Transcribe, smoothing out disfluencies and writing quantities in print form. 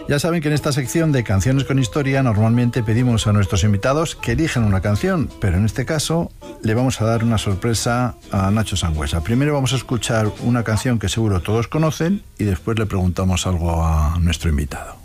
Ya saben que en esta sección de Canciones con Historia normalmente pedimos a nuestros invitados que elijan una canción, pero en este caso le vamos a dar una sorpresa a Nacho Sangüesa. Primero vamos a escuchar una canción que seguro todos conocen y después le preguntamos algo a nuestro invitado.